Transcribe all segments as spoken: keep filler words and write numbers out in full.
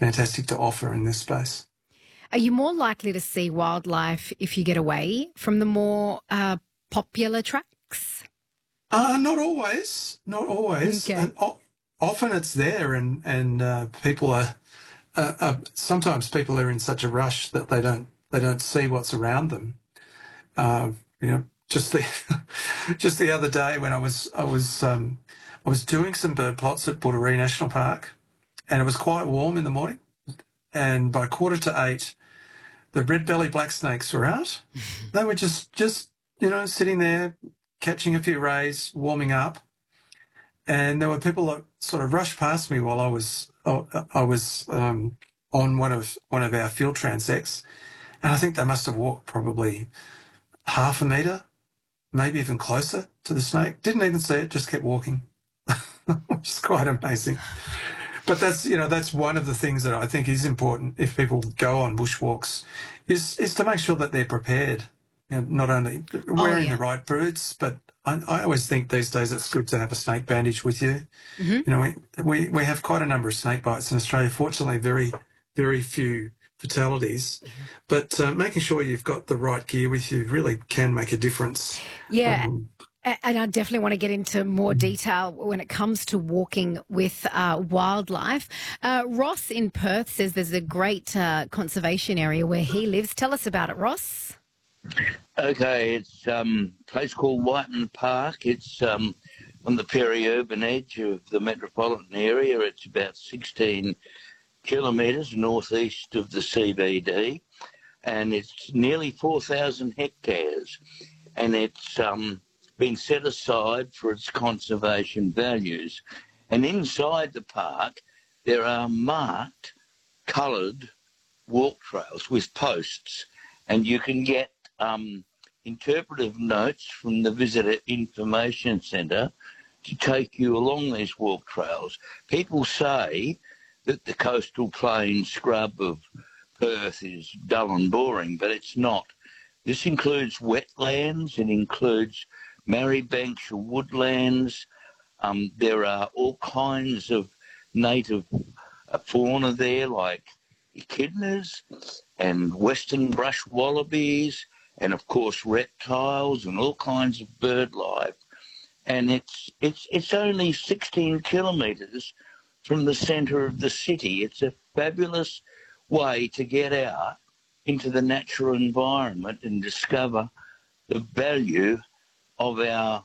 fantastic to offer in this space. Are you more likely to see wildlife if you get away from the more uh, popular tracks? Uh, not always, not always. Okay. And o- often it's there, and and uh, people are. Uh, uh, sometimes people are in such a rush that they don't they don't see what's around them. Uh, you know, just the just the other day when I was I was um, I was doing some bird plots at Buddaree National Park, and it was quite warm in the morning, and by quarter to eight, the red-bellied black snakes were out. They were just just you know sitting there, catching a few rays, warming up, and there were people that sort of rushed past me while I was I was um, on one of one of our field transects, and I think they must have walked probably half a metre, maybe even closer to the snake. Didn't even see it, just kept walking, which is quite amazing. But that's you know that's one of the things that I think is important if people go on bushwalks, is is to make sure that they're prepared. You know, not only wearing yeah. the right boots, but I, I always think these days it's good to have a snake bandage with you. Mm-hmm. You know, we, we we have quite a number of snake bites in Australia. Fortunately, very very few fatalities, but uh, making sure you've got the right gear with you really can make a difference. Yeah. Um, And I definitely want to get into more detail when it comes to walking with uh, wildlife. Uh, Ross in Perth says there's a great uh, conservation area where he lives. Tell us about it, Ross. Okay, it's um, a place called Whiten Park. It's um, on the peri-urban edge of the metropolitan area. It's about sixteen kilometres northeast of the C B D, and it's nearly four thousand hectares, and it's um, been set aside for its conservation values. And inside the park, there are marked, coloured walk trails with posts, and you can get um, interpretive notes from the Visitor Information Centre to take you along these walk trails. People say that the coastal plain scrub of Perth is dull and boring, but it's not. This includes wetlands, it includes Marribanks woodlands. Um, there are all kinds of native fauna there, like echidnas and western brush wallabies, and of course reptiles and all kinds of bird life. And it's it's it's only sixteen kilometres from the centre of the city. It's a fabulous way to get out into the natural environment and discover the value of our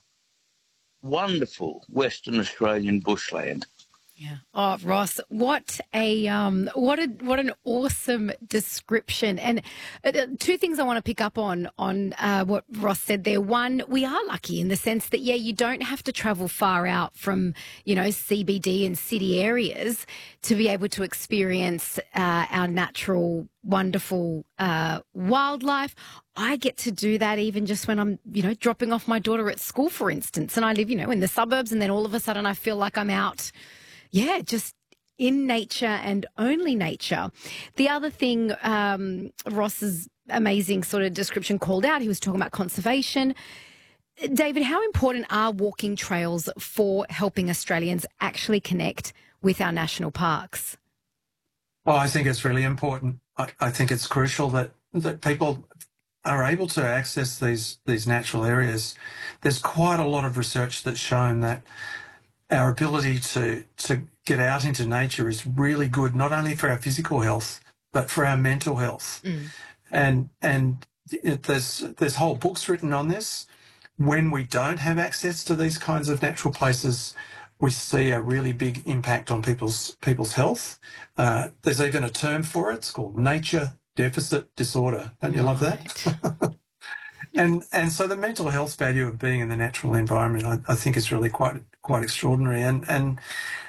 wonderful Western Australian bushland. Yeah. Oh, Ross, what a um, what a what an awesome description. And uh, two things I want to pick up on on uh, what Ross said there. One, we are lucky in the sense that yeah, you don't have to travel far out from you know C B D and city areas to be able to experience uh, our natural, wonderful uh, wildlife. I get to do that even just when I'm, you know, dropping off my daughter at school, for instance, and I live, you know, in the suburbs, and then all of a sudden I feel like I'm out. Yeah, just in nature and only nature. The other thing um, Ross's amazing sort of description called out, he was talking about conservation. David, how important are walking trails for helping Australians actually connect with our national parks? Well, I think it's really important. I, I think it's crucial that, that people are able to access these, these natural areas. There's quite a lot of research that's shown that our ability to, to get out into nature is really good, not only for our physical health, but for our mental health. Mm. And and it, there's there's whole books written on this. When we don't have access to these kinds of natural places, we see a really big impact on people's people's health. Uh, there's even a term for it. It's called nature deficit disorder. Don't you love that? And and so the mental health value of being in the natural environment, I, I think, is really quite quite extraordinary. And and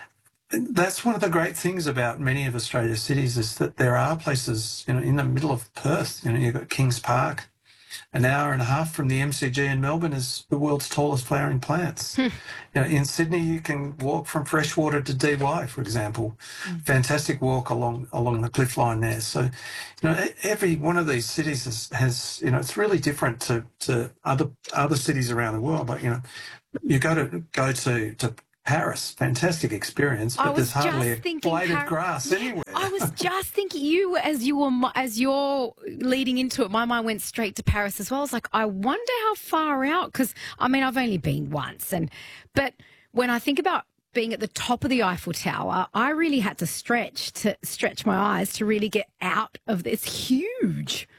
that's one of the great things about many of Australia's cities, is that there are places, you know, in the middle of Perth. You know, you've got Kings Park, an hour and a half from the M C G in Melbourne, is the world's tallest flowering plants. Hmm. You know, in Sydney, you can walk from Freshwater to D Y, for example. Hmm. Fantastic walk along along the cliff line there. So, you know, every one of these cities has, has you know, it's really different to, to other other cities around the world. But, you know, you go to go to, to Paris, fantastic experience, I but was there's hardly just a thinking blade Par- of grass anywhere. I was just thinking you as you were mo- as you're leading into it. My mind went straight to Paris as well. I was like, I wonder how far out, because I mean I've only been once, and but when I think about being at the top of the Eiffel Tower, I really had to stretch to stretch my eyes to really get out of this huge.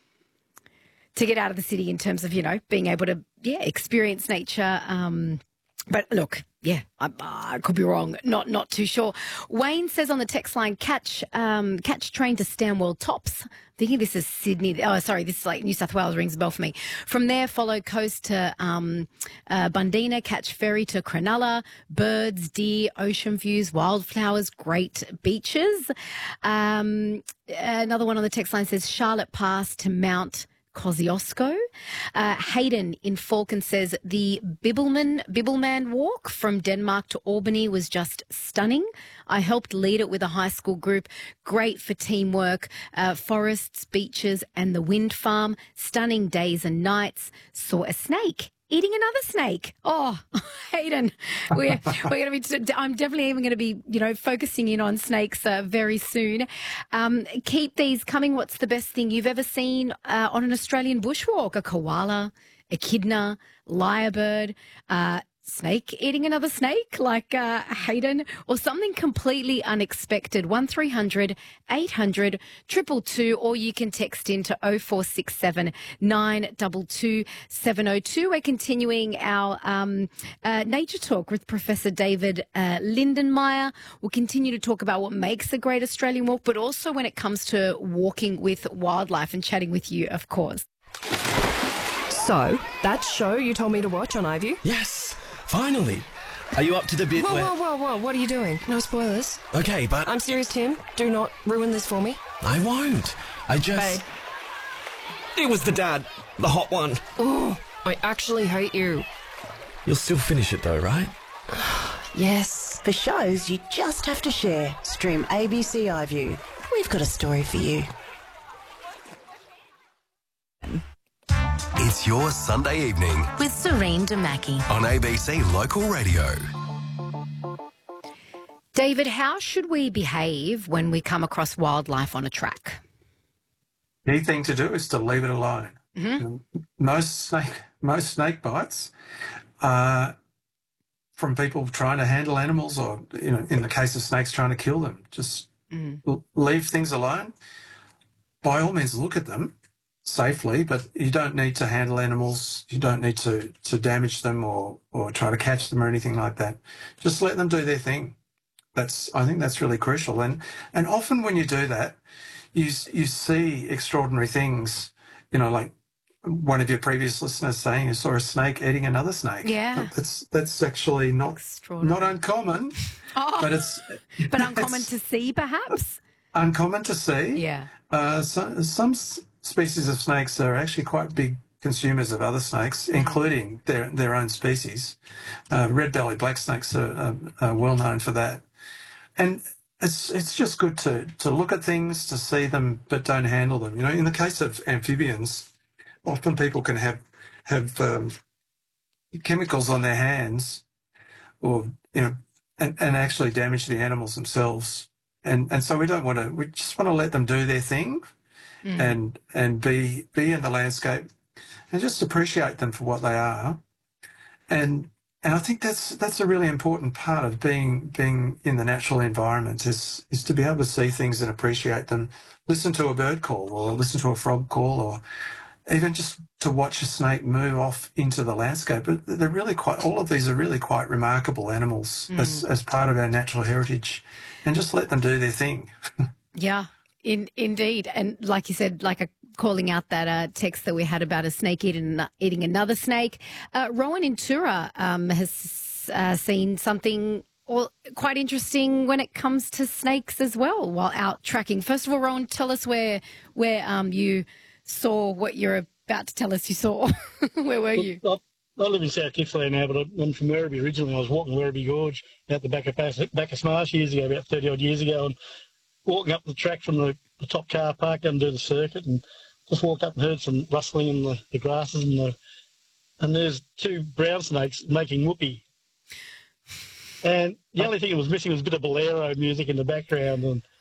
To get out of the city in terms of, you know, being able to, yeah, experience nature. Um, but look, yeah, I, I could be wrong. Not not too sure. Wayne says on the text line, catch um, catch train to Stanwell Tops. Thinking this is Sydney. Oh, sorry, this is like New South Wales, rings a bell for me. From there, follow coast to um, uh, Bundina, catch ferry to Cronulla, birds, deer, ocean views, wildflowers, great beaches. Um, another one on the text line says Charlotte Pass to Mount Kosciuszko. Uh, Hayden in Falcon says the Bibbleman, Bibbleman walk from Denmark to Albany was just stunning. I helped lead it with a high school group. Great for teamwork. Uh, forests, beaches and the wind farm. Stunning days and nights. Saw a snake eating another snake. Oh, Hayden, we're we're going to be. I'm definitely even going to be, you know, focusing in on snakes uh, very soon. Um, keep these coming. What's the best thing you've ever seen uh, on an Australian bushwalk? A koala, echidna, lyrebird, uh, snake eating another snake like uh, Hayden, or something completely unexpected. One three hundred eight hundred two two two, or you can text into oh four six seven nine two two seven oh two. We're continuing our um, uh, nature talk with Professor David uh, Lindenmayer. We'll continue to talk about what makes a great Australian walk, but also when it comes to walking with wildlife and chatting with you, of course. So, that show you told me to watch on iView? Yes, finally. Are you up to the bit Whoa, where... whoa, whoa, whoa, what are you doing? No spoilers. Okay, but... I'm serious, Tim. Do not ruin this for me. I won't. I just... Babe. It was the dad. The hot one. Oh, I actually hate you. You'll still finish it though, right? Yes. For shows you just have to share, stream A B C iView. We've got a story for you. It's your Sunday evening with Serene Damaki on A B C Local Radio. David, how should we behave when we come across wildlife on a track? Key thing to do is to leave it alone. Mm-hmm. Most snake, most snake bites are from people trying to handle animals, or, you know, in the case of snakes, trying to kill them. Just Mm. l- leave things alone. By all means, look at them safely, but you don't need to handle animals. You don't need to, to damage them or, or try to catch them or anything like that. Just let them do their thing. That's, I think that's really crucial. And, and often when you do that, you, you see extraordinary things, you know, like one of your previous listeners saying you saw a snake eating another snake. Yeah. That's, that's actually not, Extraordinary. not uncommon, Oh, but it's, but uncommon it's to see, perhaps? uncommon to see. Yeah. Uh, so, some s- species of snakes are actually quite big consumers of other snakes, including their their own species. Uh, red-bellied black snakes are, are, are well known for that. And it's it's just good to to look at things, to see them, but don't handle them. You know, in the case of amphibians, often people can have have um, chemicals on their hands, or you know, and, and actually damage the animals themselves. And and so we don't want to. We just want to let them do their thing, Mm. and and be be in the landscape, and just appreciate them for what they are. And and I think that's that's a really important part of being being in the natural environment, is is to be able to see things and appreciate them. Listen to a bird call, or listen to a frog call, or even just to watch a snake move off into the landscape. But they're really quite, all of these are really quite remarkable animals Mm. as, as part of our natural heritage, and just let them do their thing. Yeah, in, indeed. And like you said, like a, calling out that uh, text that we had about a snake eating, eating another snake. Uh, Rowan in Tura um, has uh, seen something all, quite interesting when it comes to snakes as well while out tracking. First of all, Rowan, tell us where, where um, you saw what you're about to tell us you saw. Where were you? I, I live in South Gippsland now, but I'm from Werribee originally. I was walking Werribee Gorge out the back of Bacchus Marsh years ago, about thirty odd years ago, and walking up the track from the, the top car park down to do the circuit, and just walked up and heard some rustling in the, the grasses, and the, and there's two brown snakes making whoopee. And the only thing that was missing was a bit of bolero music in the background. And